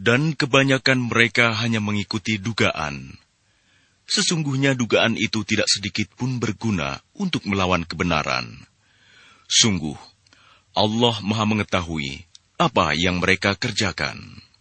Dan kebanyakan mereka hanya mengikuti dugaan. Sesungguhnya dugaan itu tidak sedikit pun berguna untuk melawan kebenaran. Sungguh, Allah Maha mengetahui apa yang mereka kerjakan.